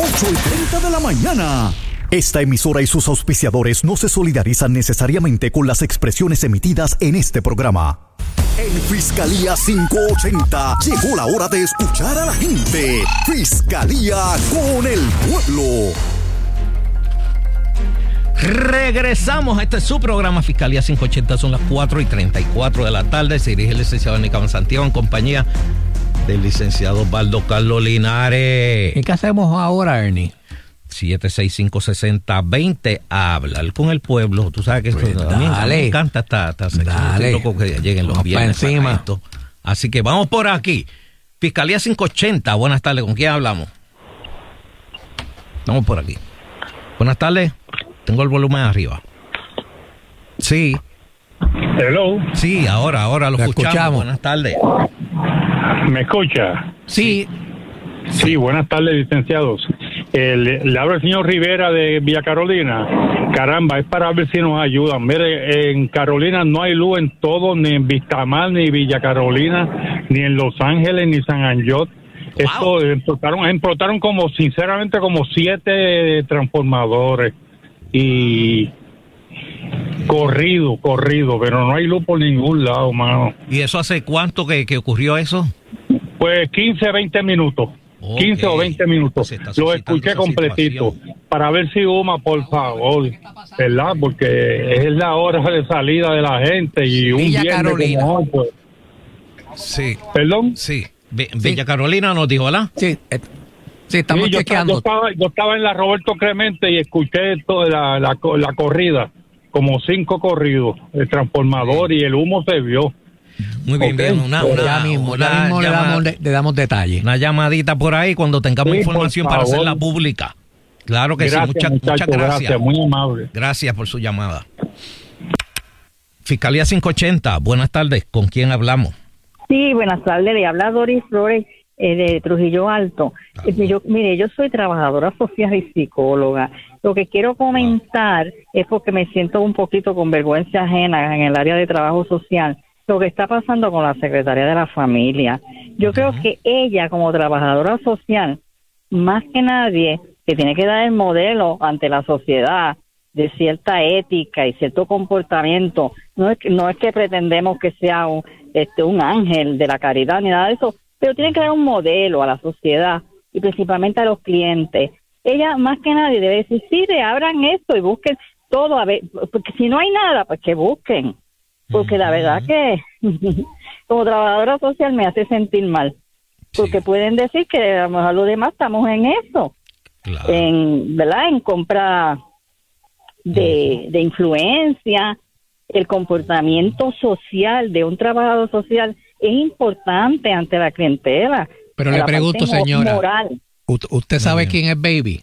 8:30 de la mañana. Esta emisora y sus auspiciadores no se solidarizan necesariamente con las expresiones emitidas en este programa. En Fiscalía 580 llegó la hora de escuchar a la gente. Fiscalía con el pueblo. Regresamos a su programa Fiscalía 580, son las 4:34 de la tarde. Se dirige el licenciado Nicam Santiago en compañía del licenciado Osvaldo Carlos Linares. ¿Y qué hacemos ahora, Ernie? 765-6020 a hablar con el pueblo. Tú sabes que pues esto también me encanta esta sección. Estoy loco que lleguen los viernes encima. Esto. Así que vamos por aquí. Fiscalía 580, buenas tardes. ¿Con quién hablamos? Vamos por aquí. Buenas tardes. Tengo el volumen arriba. Sí. Hello. Sí, ahora lo escuchamos. Buenas tardes. ¿Me escucha? Sí. Sí, buenas tardes, licenciados. Le habla el señor Rivera de Villa Carolina. Caramba, es para ver si nos ayudan. Mire, en Carolina no hay luz en todo, ni en Vistamar, ni Villa Carolina, ni en Los Ángeles, ni San Anjot. Wow. Esto explotaron como 7 transformadores. Y corrido, pero no hay luz por ningún lado, mano. ¿Y eso hace cuánto que ocurrió eso? Pues 15, 20 minutos. Okay. 15 o 20 minutos. Lo escuché completito. Para ver si UMA, por favor, ¿verdad? Porque es la hora de salida de la gente y un Villa viernes Carolina. como hoy, pues. Sí. ¿Perdón? Sí. Villa Carolina nos dijo, ¿verdad? Sí. Sí, estamos chequeando. Yo estaba en la Roberto Clemente y escuché toda la corrida, como 5 corridos, el transformador y el humo se vio. Muy bien, okay. Bien. Ya mismo le damos detalles. Una llamadita por ahí cuando tengamos información para hacerla pública. Claro que gracias, sí, muchas gracias. Muy amable. Gracias por su llamada. Fiscalía 580, buenas tardes. ¿Con quién hablamos? Sí, buenas tardes. Le habla Doris Flores de Trujillo Alto. Yo soy trabajadora social y psicóloga. Lo que quiero comentar es porque me siento un poquito con vergüenza ajena en el área de trabajo social. Lo que está pasando con la Secretaría de la Familia. Yo creo que ella, como trabajadora social, más que nadie, que tiene que dar el modelo ante la sociedad de cierta ética y cierto comportamiento. No es que pretendemos que sea un ángel de la caridad ni nada de eso, pero tiene que dar un modelo a la sociedad y principalmente a los clientes. Ella, más que nadie, debe decir, sí, abran esto y busquen todo, a ver, porque si no hay nada, pues que busquen. Porque la verdad que como trabajadora social me hace sentir mal. Porque pueden decir que a lo mejor los demás estamos en eso. Claro. En compra de influencia. El comportamiento social de un trabajador social es importante ante la clientela. Pero le pregunto, señora, ¿usted sabe quién es Baby?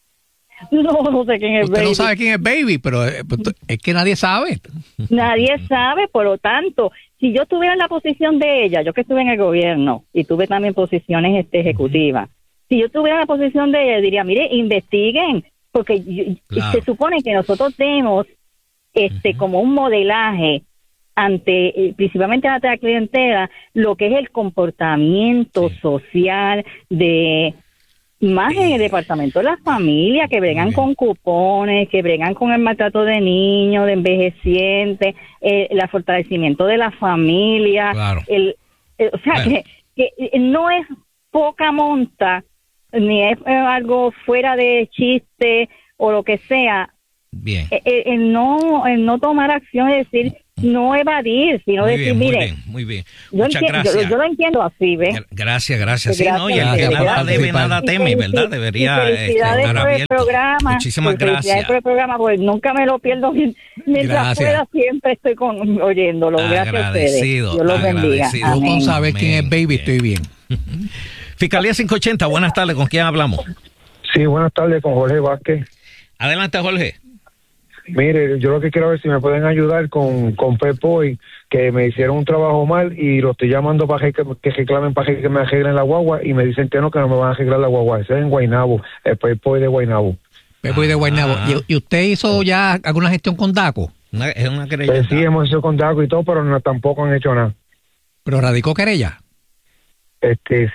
No sé quién es Usted Baby. no sabe quién es Baby, pero es que nadie sabe. Nadie sabe, por lo tanto, si yo estuviera en la posición de ella, yo que estuve en el gobierno y tuve también posiciones ejecutivas, si yo estuviera en la posición de ella, diría, mire, investiguen, porque se supone que nosotros tenemos como un modelaje principalmente ante la clientela, lo que es el comportamiento social de más en el departamento de la familia, que bregan con cupones, que bregan con el maltrato de niños, de envejecientes, el fortalecimiento de la familia. Claro. O sea, que no es poca monta, ni es algo fuera de chiste o lo que sea. Bien. El no tomar acción, es decir, no evadir, sino muy decir, bien, mire, muy bien. Muchas gracias. Yo lo entiendo así, ¿ves? Gracias. Sí, no, y el que nada debe, nada teme, ¿verdad? Debería estar abierto. Programa, muchísimas gracias. Por el programa, pues nunca me lo pierdo. Mientras pueda, siempre estoy oyéndolo. Gracias a ustedes. Dios los bendiga. Yo con saber quién es Baby estoy bien. Fiscalía 580, buenas tardes. ¿Con quién hablamos? Sí, buenas tardes, con Jorge Vázquez. Adelante, Jorge. Mire, yo lo que quiero ver si me pueden ayudar con Pep-Boy, que me hicieron un trabajo mal y lo estoy llamando para que reclamen, para que me arreglen la guagua, y me dicen que no me van a arreglar la guagua. Ese es en Guaynabo, el Pep-Boy de Guaynabo. Pep-Boy de Guaynabo. ¿Y usted hizo ya alguna gestión con DACO? Es una querella. Pues sí, hemos hecho con DACO y todo, pero tampoco han hecho nada. ¿Pero radicó querella? Sí.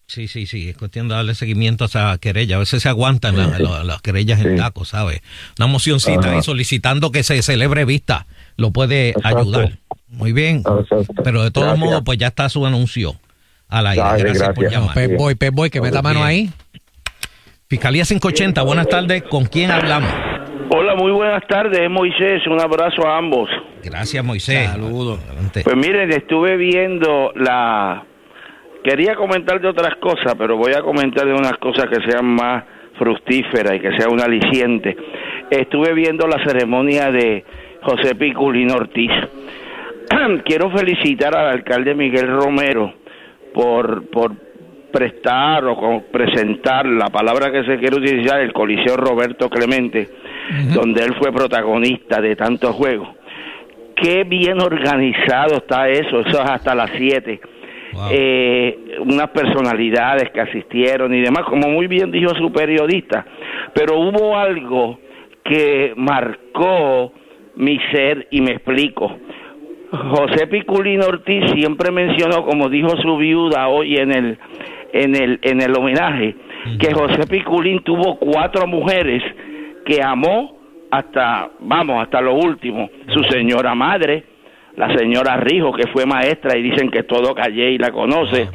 Sí, es cuestión de darle seguimiento a esa querella. A veces se aguantan las querellas en tacos, ¿sabes? Una mocioncita ahí solicitando que se celebre vista lo puede ayudar. Muy bien. Pero de todos modos, pues ya está su anuncio al aire. Gracias por llamar. Pep Boy, que meta mano ahí. Fiscalía 580, buenas tardes. ¿Con quién hablamos? Hola, muy buenas tardes, Moisés. Un abrazo a ambos. Gracias, Moisés. Saludos. Pues miren, estuve viendo Quería comentar de otras cosas, pero voy a comentar de unas cosas que sean más fructíferas y que sea un aliciente. Estuve viendo la ceremonia de José Piculín Ortiz. Quiero felicitar al alcalde Miguel Romero por prestar o presentar la palabra que se quiere utilizar, el Coliseo Roberto Clemente, donde él fue protagonista de tantos juegos. Qué bien organizado está eso es hasta las 7. Wow. Unas personalidades que asistieron y demás, como muy bien dijo su periodista, pero hubo algo que marcó mi ser y me explico. José Piculín Ortiz siempre mencionó, como dijo su viuda hoy en el homenaje, que José Piculín tuvo 4 mujeres que amó hasta lo último. Su señora madre, la señora Rijo, que fue maestra y dicen que todo Calley la conoce,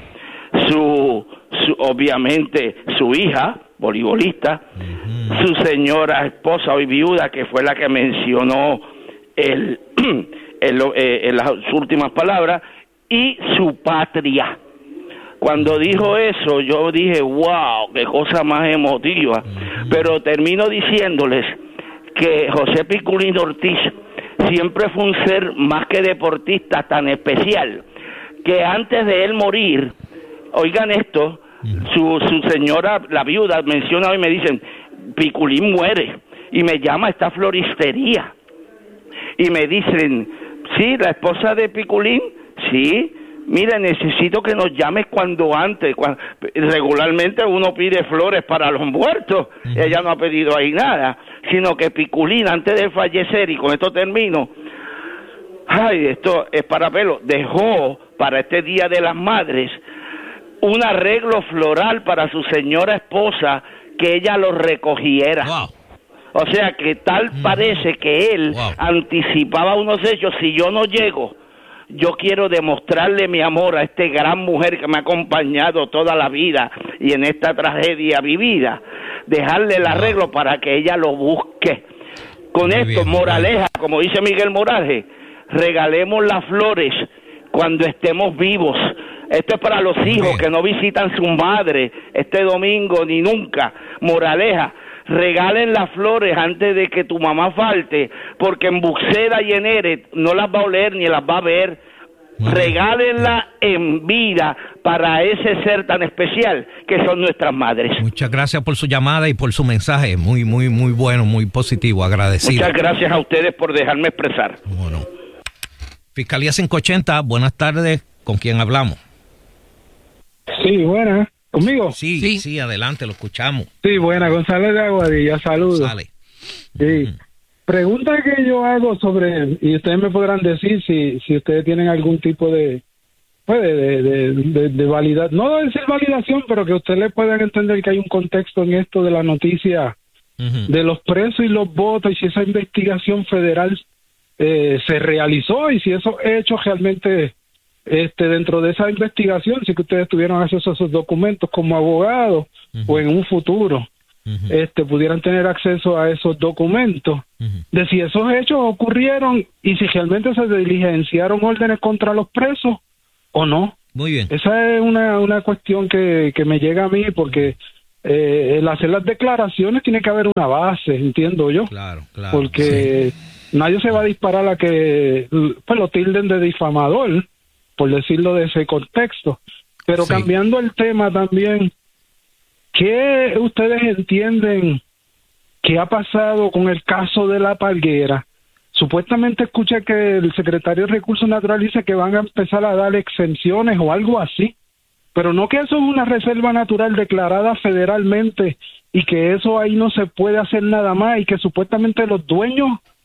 obviamente su hija, voleibolista, su señora esposa hoy viuda, que fue la que mencionó en las últimas palabras, y su patria. Cuando dijo eso, yo dije, wow, qué cosa más emotiva. Pero termino diciéndoles que José Piculín Ortiz siempre fue un ser más que deportista, tan especial, que antes de él morir, oigan esto, su señora, la viuda, menciona hoy, me dicen, Piculín muere, y me llama a esta floristería, y me dicen, sí, la esposa de Piculín, sí, mira, necesito que nos llames cuando regularmente uno pide flores para los muertos, ella no ha pedido ahí nada, sino que Piculín, antes de fallecer, y con esto termino, esto es para pelo, dejó para este Día de las Madres un arreglo floral para su señora esposa, que ella lo recogiera. Wow. O sea que tal parece que él anticipaba unos hechos. Si yo no llego, yo quiero demostrarle mi amor a esta gran mujer que me ha acompañado toda la vida y en esta tragedia vivida, dejarle el arreglo para que ella lo busque. Con esto, moraleja, como dice Miguel Morales, regalemos las flores cuando estemos vivos. Esto es para los hijos que no visitan su madre este domingo ni nunca. Moraleja, regalen las flores antes de que tu mamá falte, porque en Buxeda y en Eret no las va a oler ni las va a ver. Regálenla en vida para ese ser tan especial que son nuestras madres. Muchas gracias por su llamada y por su mensaje, muy bueno, muy positivo, agradecido. Muchas gracias a ustedes por dejarme expresar. Bueno. Fiscalía 580, buenas tardes, ¿con quién hablamos? Sí, buenas. ¿Conmigo? Sí, adelante, lo escuchamos. Sí, buena, González de Aguadilla, saludos. González. Sí. Pregunta que yo hago sobre, y ustedes me podrán decir si ustedes tienen algún tipo de validación, no de decir validación, pero que ustedes le puedan entender que hay un contexto en esto de la noticia de los presos y los votos, y si esa investigación federal se realizó, y si esos hechos realmente dentro de esa investigación, si que ustedes tuvieron acceso a esos documentos como abogados, o en un futuro pudieran tener acceso a esos documentos, de si esos hechos ocurrieron y si realmente se diligenciaron órdenes contra los presos o no. Muy bien. Esa es una cuestión que me llega a mí, porque el hacer las declaraciones tiene que haber una base, entiendo yo. Claro. Porque nadie se va a disparar a que lo tilden de difamador, por decirlo de ese contexto. Pero cambiando el tema también, ¿qué ustedes entienden que ha pasado con el caso de La Palguera? Supuestamente escuché que el secretario de Recursos Naturales dice que van a empezar a dar exenciones o algo así, pero no que eso es una reserva natural declarada federalmente y que eso ahí no se puede hacer nada más, y que supuestamente los dueños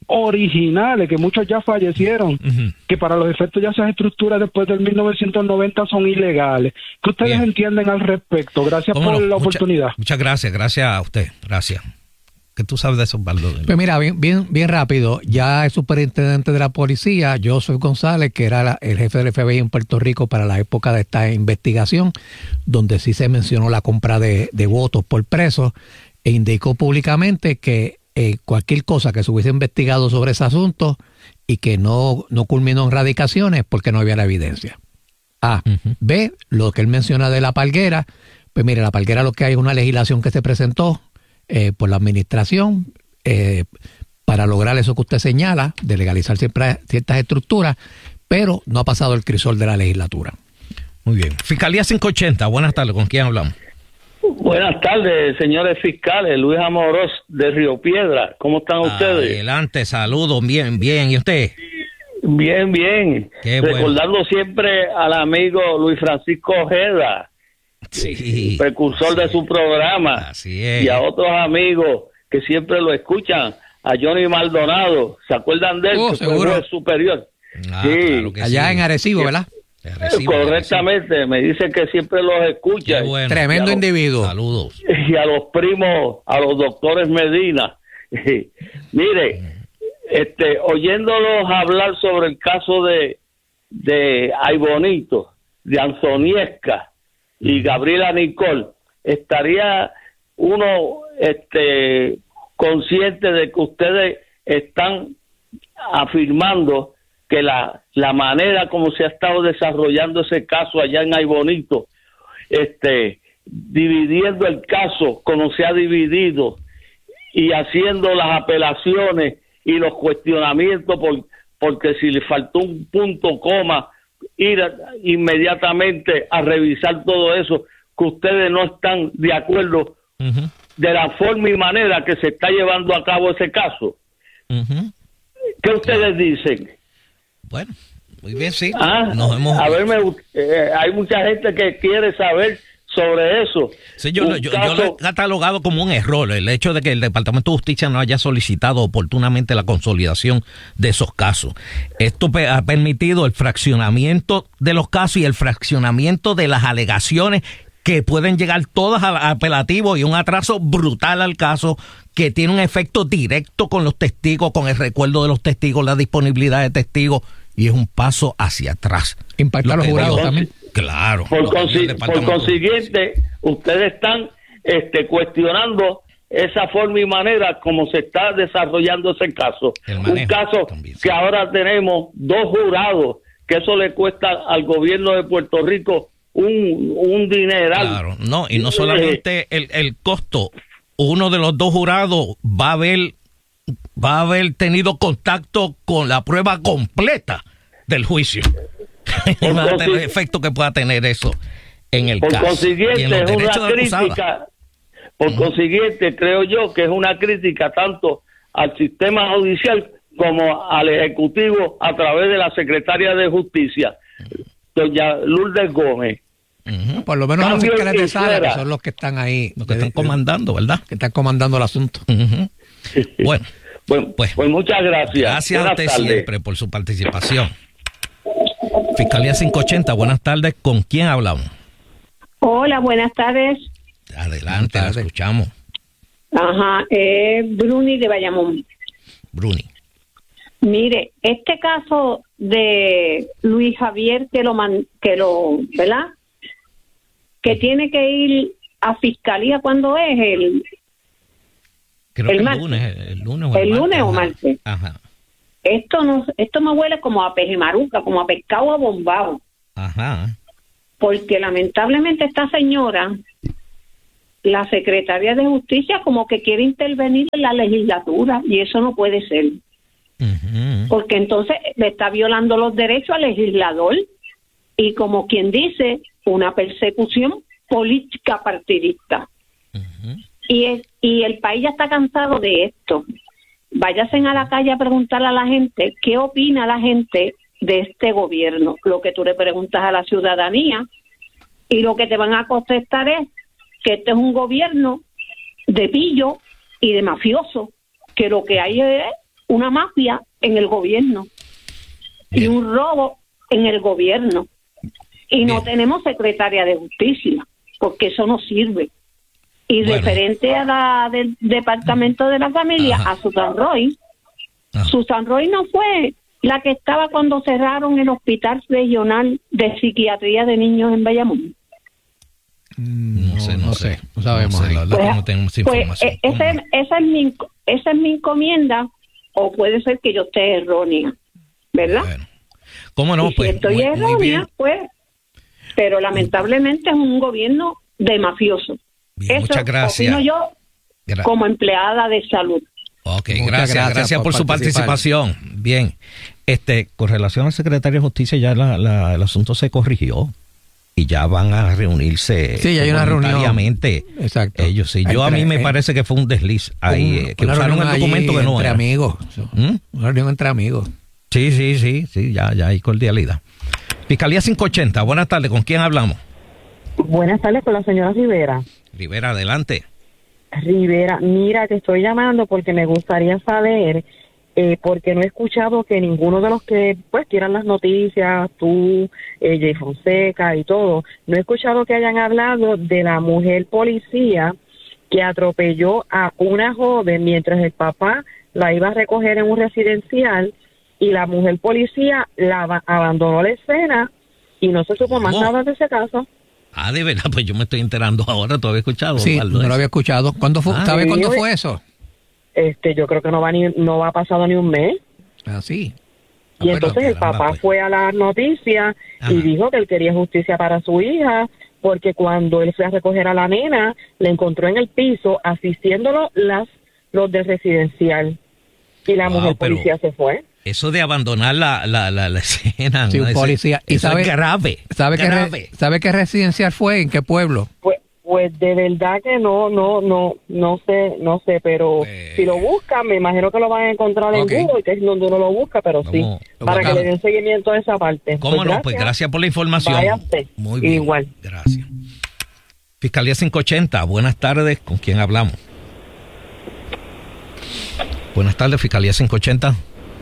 originales, que muchos ya fallecieron, que para los efectos ya esas estructuras después del 1990 son ilegales. ¿Qué ustedes entienden al respecto? Gracias por la oportunidad. Muchas gracias a usted, gracias. ¿Qué tú sabes de eso, Osvaldo? Pues mira, bien rápido, ya el superintendente de la policía, Joseph González, que era el jefe del FBI en Puerto Rico para la época de esta investigación, donde sí se mencionó la compra de votos por presos, e indicó públicamente que cualquier cosa que se hubiese investigado sobre ese asunto y que no culminó en radicaciones porque no había la evidencia. B, lo que él menciona de la palguera, pues mire, la palguera lo que hay es una legislación que se presentó por la administración para lograr eso que usted señala, de legalizar ciertas estructuras, pero no ha pasado el crisol de la legislatura. Muy bien. Fiscalía 580, buenas tardes, ¿con quién hablamos? Buenas tardes, señores fiscales. Luis Amorós de Río Piedra. ¿Cómo están ustedes? Adelante, saludos, bien. ¿Y usted? Bien. Qué recordando bueno. siempre al amigo Luis Francisco Ojeda, precursor de su programa. Así es. Y a otros amigos que siempre lo escuchan, a Johnny Maldonado. ¿Se acuerdan de él? Que seguro. fue superior. Claro que allá en Arecibo, ¿verdad? Correctamente, me dicen que siempre los escucha. Bueno. Tremendo individuo. Saludos. Y a los primos, a los doctores Medina. Mire, oyéndolos hablar sobre el caso de Ay Bonito, de Antoniesca y Gabriela Nicole, estaría uno consciente de que ustedes están afirmando que la manera como se ha estado desarrollando ese caso allá en Ay Bonito, dividiendo el caso como se ha dividido y haciendo las apelaciones y los cuestionamientos porque si le faltó un punto coma, ir inmediatamente a revisar todo eso, que ustedes no están de acuerdo de la forma y manera que se está llevando a cabo ese caso. ¿Qué ustedes dicen? Bueno, muy bien, sí. Hay mucha gente que quiere saber sobre eso. Sí, yo lo he catalogado como un error, el hecho de que el Departamento de Justicia no haya solicitado oportunamente la consolidación de esos casos. Esto ha permitido el fraccionamiento de los casos y el fraccionamiento de las alegaciones que pueden llegar todas a apelativo y un atraso brutal al caso que tiene un efecto directo con los testigos, con el recuerdo de los testigos, la disponibilidad de testigos, y es un paso hacia atrás. Impacta a los jurados también. Claro. Por consiguiente, ustedes están cuestionando esa forma y manera como se está desarrollando ese caso. Un caso también, sí, que ahora tenemos 2 jurados, que eso le cuesta al gobierno de Puerto Rico un dineral. Claro, no, y no solamente el costo. Uno de los 2 jurados va a haber tenido contacto con la prueba completa del juicio. El efecto que pueda tener eso en el caso. Por consiguiente, es una crítica. Por consiguiente, creo yo que es una crítica tanto al sistema judicial como al Ejecutivo a través de la Secretaria de Justicia, doña Lourdes Gómez. Por lo menos los fiscales de sala, que son los que están ahí, los que están comandando, ¿verdad? Que están comandando el asunto. Bueno, pues muchas gracias. Gracias a usted siempre por su participación. Fiscalía 580, buenas tardes. ¿Con quién hablamos? Hola, buenas tardes. Adelante, la escuchamos. Bruni de Bayamón. Bruni. Mire, este caso de Luis Javier ¿verdad? Que tiene que ir a fiscalía, ¿cuándo es? Creo que el lunes o martes. Ajá. Esto me huele como a pejemaruca, como a pescado abombado. Ajá. Porque lamentablemente esta señora, la Secretaría de Justicia, como que quiere intervenir en la legislatura, y eso no puede ser. Porque entonces le está violando los derechos al legislador y, como quien dice, una persecución política partidista. Y el país ya está cansado de esto. Váyanse a la calle a preguntarle a la gente qué opina la gente de este gobierno. Lo que tú le preguntas a la ciudadanía, y lo que te van a contestar es que este es un gobierno de pillo y de mafioso, que lo que hay es una mafia en el gobierno y un robo en el gobierno. Y no tenemos secretaria de justicia, porque eso no sirve. Y referente a la del Departamento de la Familia, a Susan Roy, Susan Roy no fue la que estaba cuando cerraron el Hospital Regional de Psiquiatría de Niños en Bayamón. No sé, no sabemos. No tenemos información. Esa es mi encomienda, o puede ser que yo esté errónea, ¿verdad? Bueno. ¿Cómo no? Y si estoy errónea, pues, pero lamentablemente es un gobierno de mafiosos. Bien, muchas gracias. Opino yo como empleada de salud. Ok, gracias por su participación. Bien, con relación al secretario de Justicia, ya el asunto se corrigió y ya van a reunirse. Sí, ya hay una reunión. Exacto. Ellos sí. A mí me parece que fue un desliz ahí, que usaron el documento que no entre era. Amigos. Una reunión entre amigos. Sí, ya hay cordialidad. Fiscalía 580, buenas tardes, ¿con quién hablamos? Buenas tardes, con la señora Rivera. Rivera, adelante. Rivera, mira, te estoy llamando porque me gustaría saber, porque no he escuchado que ninguno de los que pues tiran las noticias, tú, Jay Fonseca y todo, no he escuchado que hayan hablado de la mujer policía que atropelló a una joven mientras el papá la iba a recoger en un residencial y la mujer policía abandonó la escena y no se supo más nada de ese caso. Ah, de verdad, pues yo me estoy enterando ahora, ¿tú habías escuchado? Sí, no lo había escuchado. ¿Cuándo fue? ¿Sabes cuándo fue eso? Yo creo que no va pasado ni un mes. Ah, sí. Y entonces el papá fue a las noticias y dijo que él quería justicia para su hija, porque cuando él fue a recoger a la nena, le encontró en el piso asistiéndolo los de residencial. Y la mujer policía se fue. Eso de abandonar la escena. Sí, un policía. ¿Y eso es grave. ¿Sabe qué residencial fue? ¿En qué pueblo? Pues de verdad que no sé, pero si lo buscan, me imagino que lo van a encontrar en Google, que es donde uno lo busca, pero sí, para que le den seguimiento a esa parte. ¿Cómo no? Pues gracias por la información. Váyase. Muy bien. Igual. Gracias. Fiscalía 580, buenas tardes, ¿con quién hablamos? Buenas tardes, Fiscalía 580.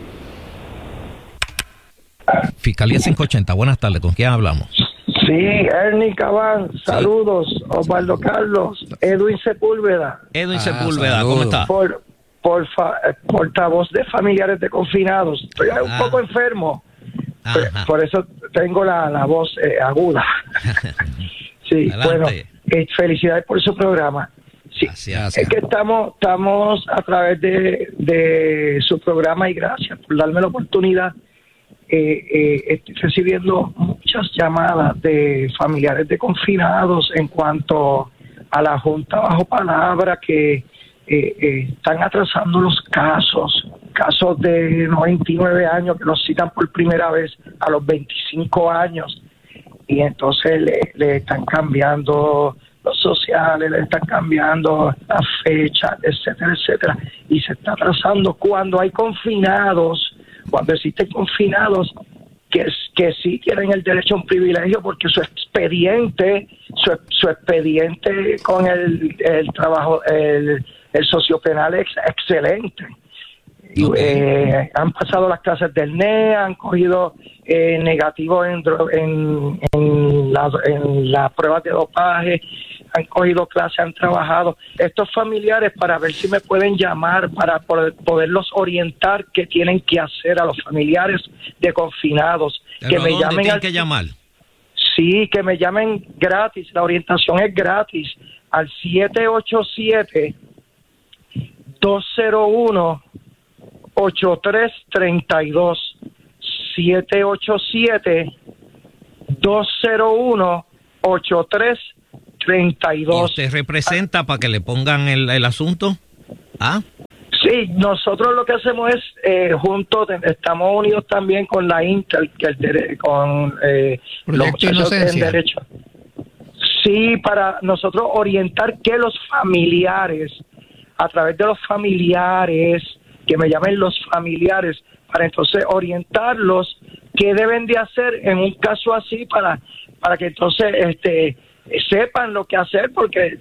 Fiscalía 580, buenas tardes, ¿con quién hablamos? Sí, Ernie Cabán, saludos, Osvaldo Carlos, Edwin Sepúlveda. ¿Cómo está? Portavoz de familiares de confinados. Estoy un poco enfermo, por eso tengo la voz aguda. Sí, bueno, felicidades por su programa. Sí, gracias. Es que estamos a través de su programa y gracias por darme la oportunidad. Estoy recibiendo muchas llamadas de familiares de confinados en cuanto a la Junta bajo palabra que están atrasando los casos de 99 años que los citan por primera vez a los 25 años y entonces le están cambiando los sociales, le están cambiando las fechas, etcétera, y se está atrasando cuando hay confinados. Cuando existen confinados que sí tienen el derecho a un privilegio porque su expediente con el trabajo, el sociopenal es excelente. Han pasado las clases del NEA, han cogido negativo en las pruebas de dopaje, han cogido clases, han trabajado. Estos familiares, para ver si me pueden llamar, para poderlos orientar qué tienen que hacer a los familiares de confinados. Que me llamen tienen que llamar? Sí, que me llamen gratis, la orientación es gratis, al 787-201-8332. 787-201-8332. ¿Y usted representa para que le pongan el asunto? Sí, nosotros lo que hacemos es, juntos, estamos unidos también con la Intel, con los muchachos en derecho. Sí, para nosotros orientar que los familiares, a través de los familiares, que me llamen los familiares, para entonces orientarlos qué deben de hacer en un caso así para que entonces sepan lo que hacer, porque